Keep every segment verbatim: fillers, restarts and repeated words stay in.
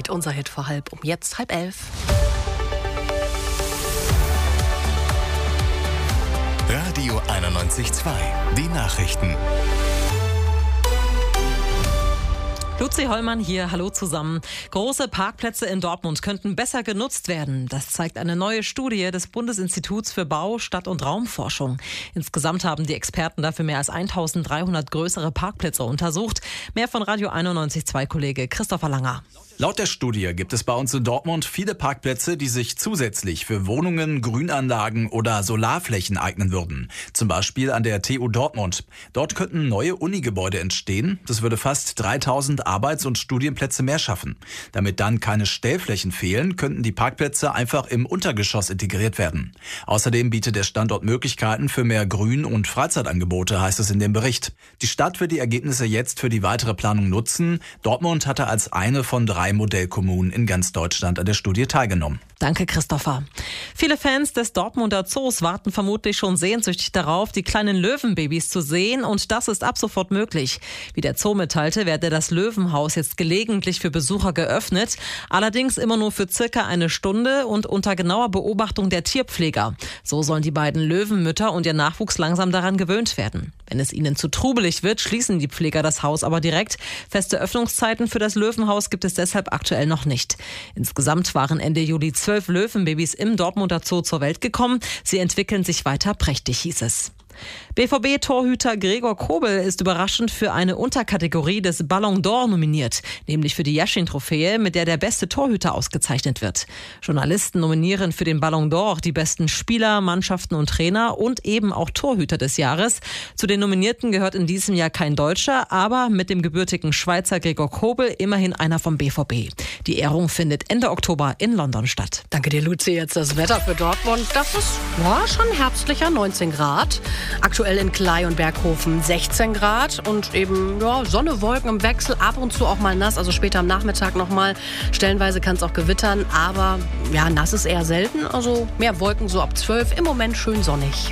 Lied, unser Hit vor halb, um jetzt halb elf. Radio einundneunzig Komma zwei, die Nachrichten. Luzi Hollmann hier, hallo zusammen. Große Parkplätze in Dortmund könnten besser genutzt werden. Das zeigt eine neue Studie des Bundesinstituts für Bau-, Stadt- und Raumforschung. Insgesamt haben die Experten dafür mehr als eintausenddreihundert größere Parkplätze untersucht. Mehr von Radio einundneunzig Komma zwei Kollege Christopher Langer. Laut der Studie gibt es bei uns in Dortmund viele Parkplätze, die sich zusätzlich für Wohnungen, Grünanlagen oder Solarflächen eignen würden. Zum Beispiel an der T U Dortmund. Dort könnten neue Unigebäude entstehen. Das würde fast dreitausend Arbeits- und Studienplätze mehr schaffen. Damit dann keine Stellflächen fehlen, könnten die Parkplätze einfach im Untergeschoss integriert werden. Außerdem bietet der Standort Möglichkeiten für mehr Grün- und Freizeitangebote, heißt es in dem Bericht. Die Stadt wird die Ergebnisse jetzt für die weitere Planung nutzen. Dortmund hatte als eine von drei Modellkommunen in ganz Deutschland an der Studie teilgenommen. Danke, Christopher. Viele Fans des Dortmunder Zoos warten vermutlich schon sehnsüchtig darauf, die kleinen Löwenbabys zu sehen, und das ist ab sofort möglich. Wie der Zoo mitteilte, werde das Löwenhaus jetzt gelegentlich für Besucher geöffnet, allerdings immer nur für circa eine Stunde und unter genauer Beobachtung der Tierpfleger. So sollen die beiden Löwenmütter und ihr Nachwuchs langsam daran gewöhnt werden. Wenn es ihnen zu trubelig wird, schließen die Pfleger das Haus aber direkt. Feste Öffnungszeiten für das Löwenhaus gibt es deshalb aktuell noch nicht. Insgesamt waren Ende Juli zwölf Löwenbabys im Dortmunder Zoo zur Welt gekommen. Sie entwickeln sich weiter prächtig, hieß es. B V B-Torhüter Gregor Kobel ist überraschend für eine Unterkategorie des Ballon d'Or nominiert, nämlich für die Yashin-Trophäe, mit der der beste Torhüter ausgezeichnet wird. Journalisten nominieren für den Ballon d'Or die besten Spieler, Mannschaften und Trainer und eben auch Torhüter des Jahres. Zu den Nominierten gehört in diesem Jahr kein Deutscher, aber mit dem gebürtigen Schweizer Gregor Kobel immerhin einer vom B V B. Die Ehrung findet Ende Oktober in London statt. Danke dir, Luzi. Jetzt das Wetter für Dortmund. Das ist ja, schon herbstlicher, neunzehn Grad. Aktuell in Klei und Berghofen sechzehn Grad und eben ja, Sonne, Wolken im Wechsel, ab und zu auch mal nass, also später am Nachmittag nochmal. Stellenweise kann es auch gewittern, aber ja, nass ist eher selten, also mehr Wolken so ab zwölf. Im Moment schön sonnig.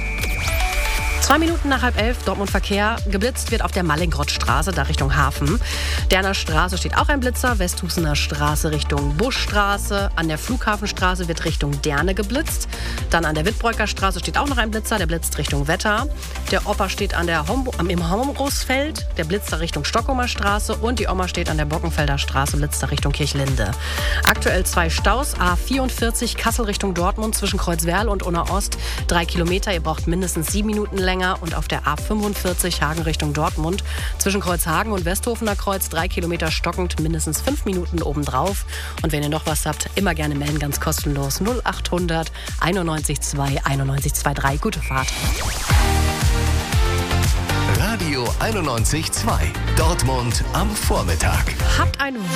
Zwei Minuten nach halb elf, Dortmund Verkehr. Geblitzt wird auf der Mallinckrodtstraße, da Richtung Hafen. Derner Straße steht auch ein Blitzer. Westhusener Straße Richtung Buschstraße. An der Flughafenstraße wird Richtung Derne geblitzt. Dann an der Wittbreuker Straße steht auch noch ein Blitzer. Der blitzt Richtung Wetter. Der Opa steht an der Hom- im Homrusfeld. Der blitzt da Richtung Stockholmer Straße. Und die Oma steht an der Bockenfelder Straße, blitzt da Richtung Kirchlinde. Aktuell zwei Staus. A vierundvierzig Kassel Richtung Dortmund zwischen Kreuzwerl und Unna-Ost. Drei Kilometer. Ihr braucht mindestens sieben Minuten länger. Und auf der A fünfundvierzig Hagen Richtung Dortmund zwischen Kreuzhagen und Westhofener Kreuz drei Kilometer stockend, mindestens fünf Minuten obendrauf. Und wenn ihr noch was habt, immer gerne melden, ganz kostenlos. null achthundert einundneunzig zwei einundneunzig drei. Gute Fahrt. Radio einundneunzig Komma zwei. Dortmund am Vormittag. Habt ein